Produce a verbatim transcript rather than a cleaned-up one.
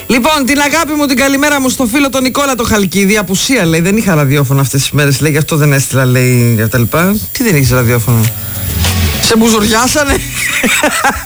Λοιπόν, την αγάπη μου, την καλημέρα μου στο φίλο τον Νικόλα το Χαλκίδη. Απουσία λέει, δεν είχα ραδιόφωνο αυτές τις μέρες, λέει, γι' αυτό δεν έστειλα, λέει, για τα λοιπά. Τι δεν είχες ραδιόφωνο? Σε μπουζουριάσανε?